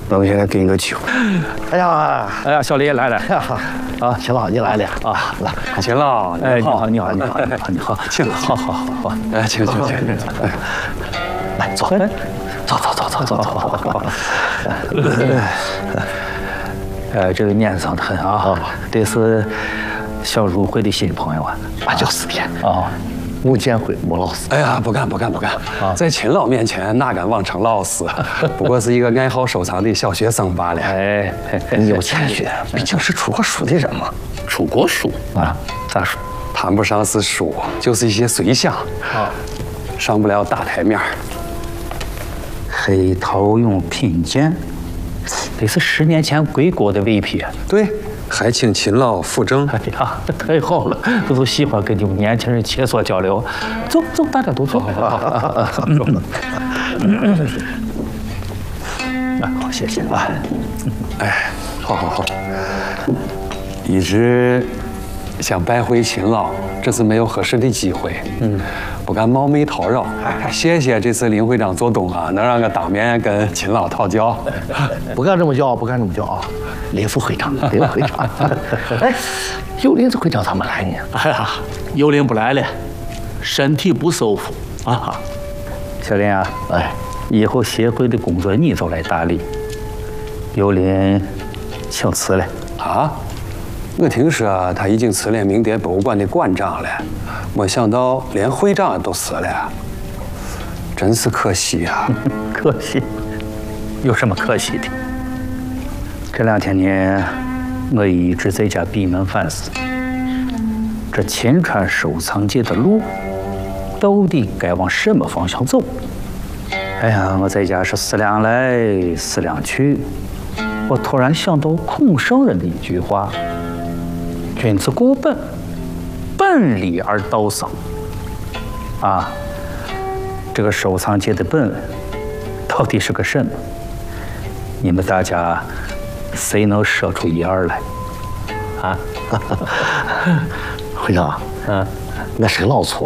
那我现在给你个机会。 哎呀， 小李来了啊，秦老你来了啊，来， 秦老， 哎，你好， 请， 好， 哎，请， 来坐，走。 这个年长得很啊，这是小入会的新朋友啊， 就是的啊。 吴建辉，吴老师。 哎呀，不敢，在秦老面前哪敢妄称老师？不过是一个爱好收藏的小学生罢了。 哎， 你有谦虚，毕竟是出过书的人嘛。出过书啊？咋说？ 谈不上是书，就是一些随想啊，上不了大台面。 黑陶用品鉴，这是10年前归国的委批。 对。还请秦老辅正。 哎呀，太好了，我都喜欢跟你们年轻人切磋交流。走，大家都坐。好，谢谢啊。 哎，好，一直想拜会秦老，这次没有合适的机会。不敢冒昧叨扰。谢谢这次林会长做东啊，能让我当面跟秦老讨教。 不敢这么叫啊。林副会长，哎，有林子会长咋没来呢？ 哎呀，有林不来了，身体不舒服啊。 小林啊， 哎， 以后协会的工作你就来打理。有林请辞了啊？我听说他已经辞了明德博物馆的馆长了，没想到连会长都辞了，真是可惜呀！ 可惜？有什么可惜的？这2天呢，我一直在家闭门反思，这秦川收藏界的路到底该往什么方向走？哎呀，我在家是思量来思量去，我突然想到孔圣人的一句话：“君子固本，本立而道生。”啊，这个收藏界的本到底是个什么？你们大家谁能说出一二来？啊， 会长，那是个老粗